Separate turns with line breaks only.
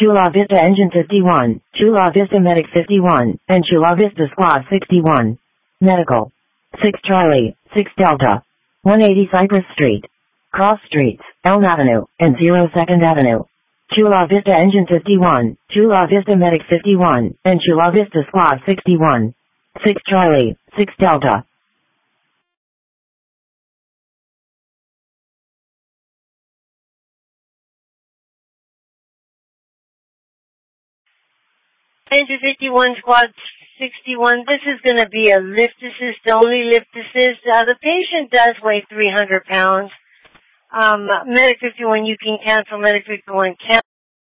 Chula Vista Engine 51, Chula Vista Medic 51, and Chula Vista Squad 61. Medical. 6 Charlie, 6 Delta. 180 Cypress Street. Cross Streets, Elm Avenue, and 02nd Avenue. Chula Vista Engine 51, Chula Vista Medic 51, and Chula Vista Squad 61. 6 Charlie, 6 Delta.
Engine 51, Squad 61. This is going to be a lift assist, only lift assist. The patient does weigh 300 pounds. Medic 51, you can cancel. Medic 51, cancel.